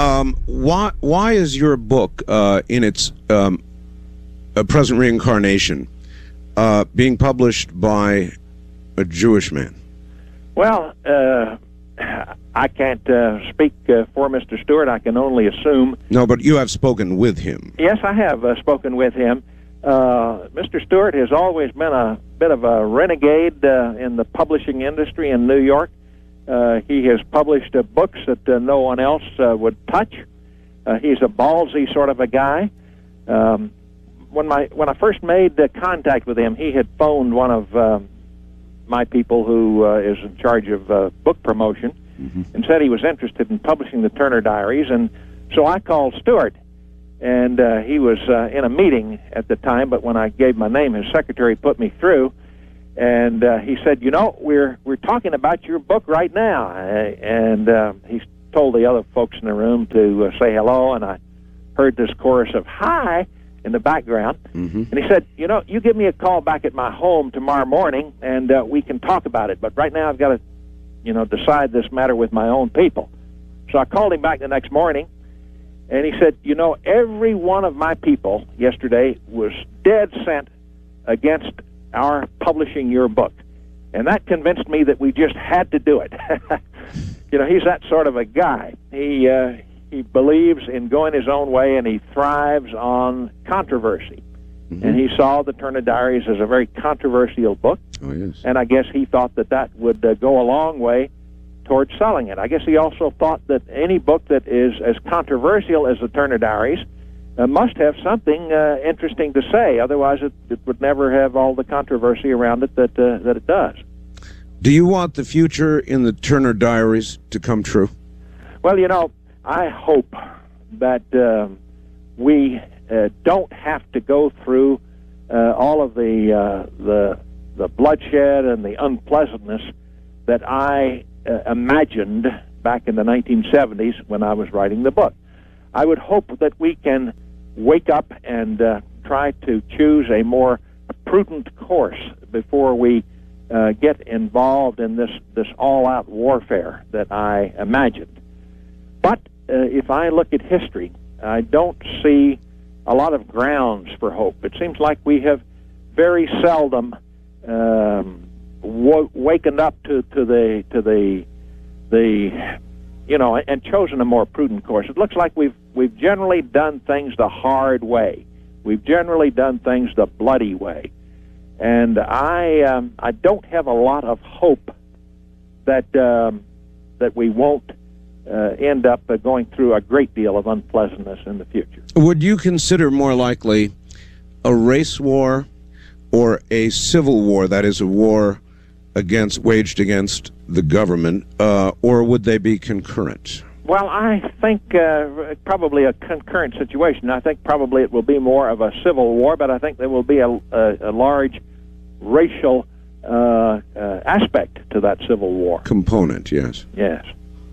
Why is your book in its present reincarnation being published by a Jewish man? Well, I can't speak for Mr. Stewart. I can only assume. No, but you have spoken with him. Yes, I have spoken with him. Mr. Stewart has always been a bit of a renegade in the publishing industry in New York. He has published books that no one else would touch. He's a ballsy sort of a guy. When I first made contact with him, he had phoned one of my people who is in charge of book promotion, and said he was interested in publishing the Turner Diaries. And so I called Stewart, and he was in a meeting at the time, but when I gave my name, his secretary put me through, and he said, you know, we're talking about your book right now. And he told the other folks in the room to say hello, and I heard this chorus of hi in the background. And he said, you know, you give me a call back at my home tomorrow morning, and we can talk about it. But right now I've got to, you know, decide this matter with my own people. So I called him back the next morning, and he said, you know, every one of my people yesterday was dead set against our publishing your book. And that convinced me that we just had to do it. You know, he's that sort of a guy. He believes in going his own way, and he thrives on controversy. And he saw the Turner Diaries as a very controversial book. Oh, yes. And I guess he thought that that would go a long way towards selling it. I guess he also thought that any book that is as controversial as the Turner Diaries must have something interesting to say. Otherwise, it would never have all the controversy around it that it does. Do you want the future in the Turner Diaries to come true? Well, you know, I hope that we don't have to go through all of the bloodshed and the unpleasantness that I imagined back in the 1970s when I was writing the book. I would hope that we can wake up and try to choose a more prudent course before we get involved in this all-out warfare that I imagined. But if I look at history, I don't see a lot of grounds for hope. It seems like we have very seldom wakened up to the you know, and chosen a more prudent course. It looks like we've generally done things the hard way. We've generally done things the bloody way, and I don't have a lot of hope that we won't end up going through a great deal of unpleasantness in the future. Would you consider more likely a race war or a civil war, that is, a war waged against the government, or would they be concurrent? Well, I think probably a concurrent situation. I think probably it will be more of a civil war, but I think there will be a large racial aspect to that civil war. Component, yes. Yes.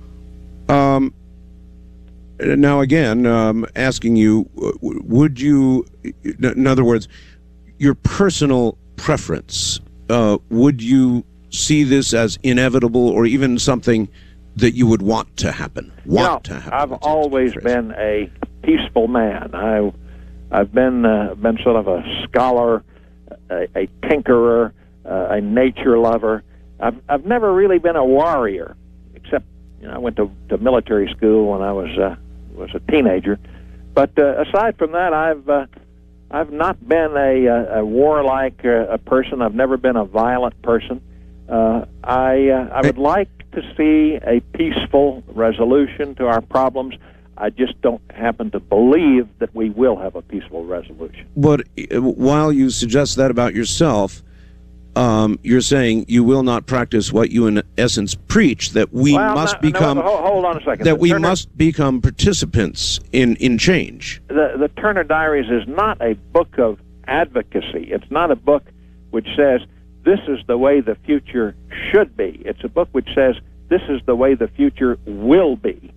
Now, again, asking you, would you, in other words, your personal preference, would you see this as inevitable or even something that you would want to happen? I've always been a peaceful man. I've been sort of a scholar, a tinkerer, a nature lover. I've never really been a warrior, except, you know, I went to military school when I was a teenager. But aside from that, I've not been a warlike person. I've never been a violent person. I would like to see a peaceful resolution to our problems. I just don't happen to believe that we will have a peaceful resolution. But while you suggest that about yourself, you're saying you will not practice what you in essence preach, that we must become... hold on a second. That we must become participants in change. The Turner Diaries is not a book of advocacy. It's not a book which says, this is the way the future should be. It's a book which says, this is the way the future will be.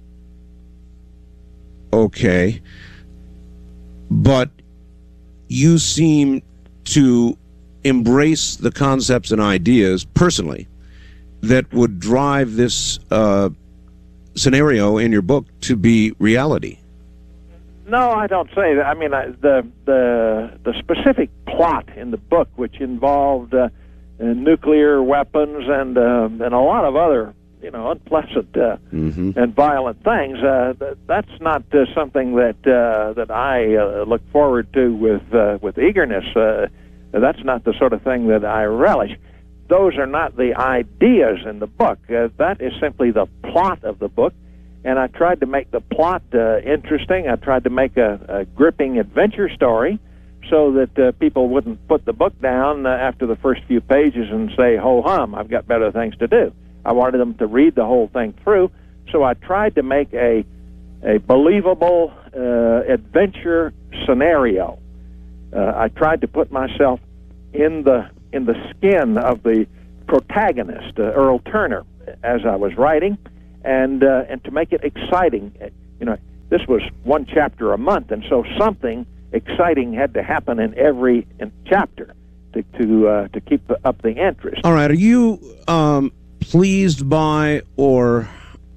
Okay. But you seem to embrace the concepts and ideas, personally, that would drive this scenario in your book to be reality. No, I don't say that. I mean, the specific plot in the book, which involved nuclear weapons and a lot of other, unpleasant and violent things, that's not something that I look forward to with eagerness. That's not the sort of thing that I relish. Those are not the ideas in the book. That is simply the plot of the book. And I tried to make the plot interesting. I tried to make a gripping adventure story so that people wouldn't put the book down after the first few pages and say, ho-hum, I've got better things to do. I wanted them to read the whole thing through, so I tried to make a believable adventure scenario. I tried to put myself in the skin of the protagonist, Earl Turner, as I was writing, and to make it exciting. This was one chapter a month, and so something exciting had to happen in every chapter to keep up the interest. All right, are you pleased by or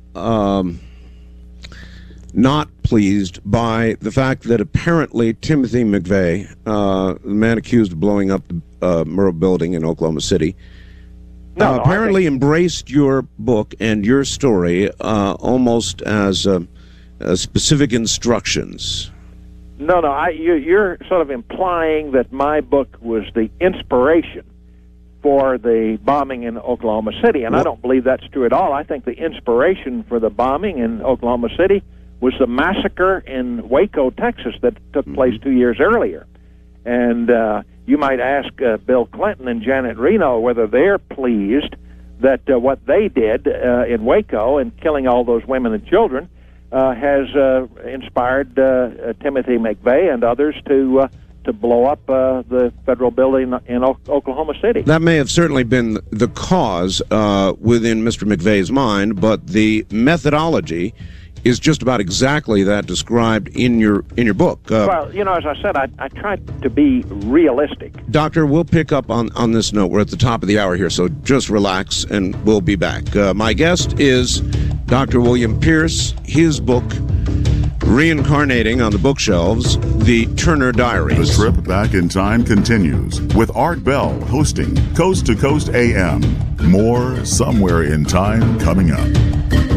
not pleased by the fact that apparently Timothy McVeigh, the man accused of blowing up the Murrah building in Oklahoma City, apparently embraced your book and your story almost as specific instructions? No, you're sort of implying that my book was the inspiration for the bombing in Oklahoma City, and I don't believe that's true at all. I think the inspiration for the bombing in Oklahoma City was the massacre in Waco, Texas, that took place 2 years earlier. And you might ask Bill Clinton and Janet Reno whether they're pleased that what they did in Waco and killing all those women and children has inspired Timothy McVeigh and others to blow up the federal building in Oklahoma City. That may have certainly been the cause within Mr. McVeigh's mind, but the methodology is just about exactly that described in your book. Well, as I said, I tried to be realistic. Doctor, we'll pick up on this note. We're at the top of the hour here, so just relax, and we'll be back. My guest is Dr. William Pierce. His book, reincarnating on the bookshelves, The Turner Diaries. The trip back in time continues with Art Bell hosting Coast to Coast AM. More Somewhere in Time coming up.